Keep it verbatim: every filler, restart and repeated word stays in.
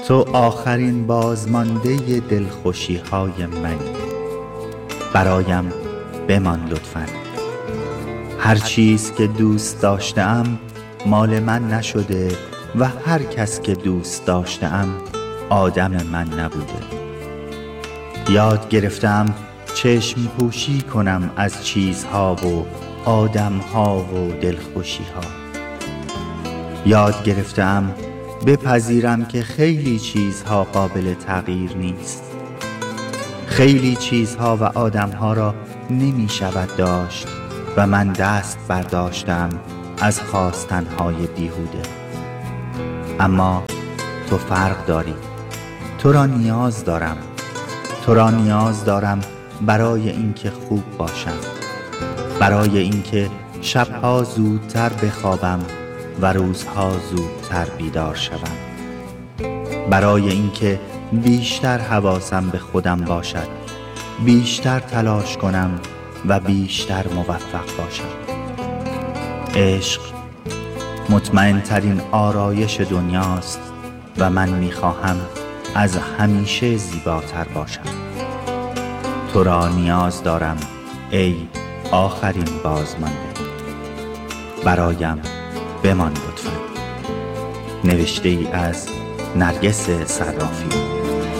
تو آخرین بازمانده دلخوشی های منی. برایم بمان لطفاً. هر چیز که دوست داشتم مال من نشده و هر کس که دوست داشتم آدم من نبوده. یاد گرفتم چشم پوشی کنم از چیزها و آدمها و دلخوشی ها. یاد گرفتم بپذیرم که خیلی چیزها قابل تغییر نیست. خیلی چیزها و آدمها را نمی شود داشت و من دست برداشتم از خواستنهای بیهوده. اما تو فرق داری. تو را نیاز دارم. تو را نیاز دارم برای اینکه خوب باشم، برای اینکه شبها زودتر بخوابم و روزها زودتر بیدار شوم، برای اینکه بیشتر حواسم به خودم باشد، بیشتر تلاش کنم و بیشتر موفق باشم. عشق مطمئن ترین آرایش دنیاست و من میخواهم از همیشه زیباتر باشم. تو را نیاز دارم ای آخرین بازمانده. برایم بمان لطفاً. نوشته ای از نرگس صرافی.